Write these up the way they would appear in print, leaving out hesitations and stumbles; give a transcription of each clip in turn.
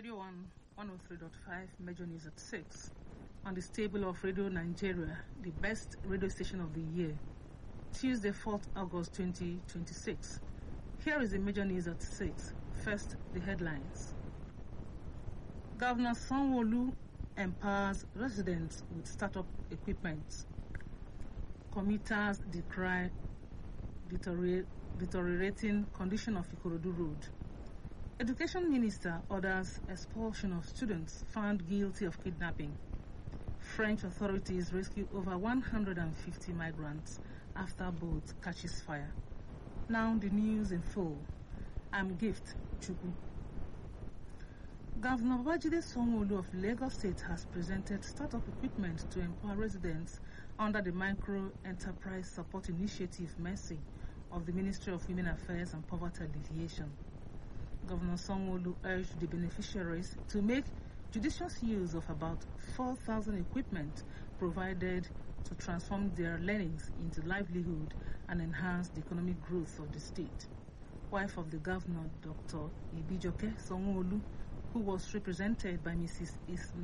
Radio 1 103.5 Major News at 6 on the stable of Radio Nigeria, the best radio station of the year, Tuesday, 4th August 2026. Here is the Major News at 6. First, the headlines. Governor Sanwo-Olu empowers residents with startup equipment. Commuters decry deteriorating condition of Ikorodu Road. Education Minister orders expulsion of students found guilty of kidnapping. French authorities rescue over 150 migrants after boat catches fire. Now the news in full. I'm Gift Chukwu. Governor Babajide Sanwo-Olu of Lagos State has presented startup equipment to empower residents under the Micro Enterprise Support Initiative (MERCI) of the Ministry of Women Affairs and Poverty Alleviation. Governor Sanwo-Olu urged the beneficiaries to make judicious use of about 4,000 equipment provided to transform their learnings into livelihood and enhance the economic growth of the state. Wife of the governor, Dr. Ibijoke Sanwo-Olu, who was represented by Mrs.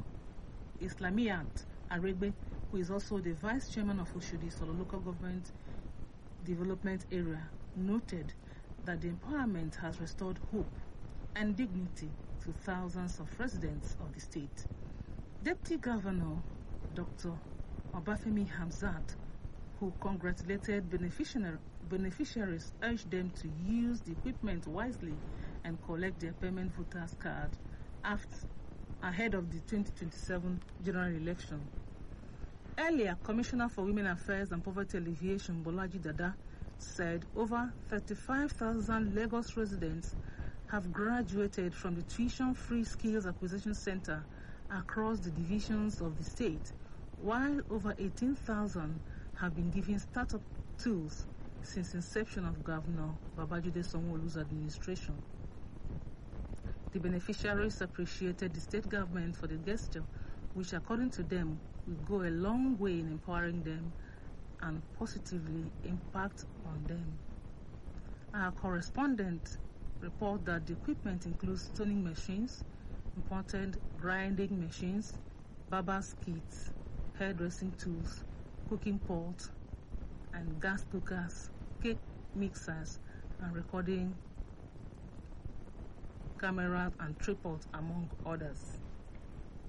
Islamiyat Aregbe, who is also the vice chairman of Oshodi Solo Local Government Development Area, noted that the empowerment has restored hope and dignity to thousands of residents of the state. Deputy Governor Dr. Obafemi Hamzat, who congratulated beneficiaries, urged them to use the equipment wisely and collect their permanent voters card ahead of the 2027 general election. Earlier, Commissioner for Women Affairs and Poverty Alleviation Bolaji Dada said over 35,000 Lagos residents have graduated from the Tuition-Free Skills Acquisition Center across the divisions of the state, while over 18,000 have been given startup tools since inception of Governor Babajide Sanwo-Olu's administration. The beneficiaries appreciated the state government for the gesture, which according to them will go a long way in empowering them and positively impact on them. Our correspondent reports that the equipment includes stoning machines, imported grinding machines, barber's kits, hairdressing tools, cooking pots, and gas cookers, cake mixers, and recording cameras and tripods, among others.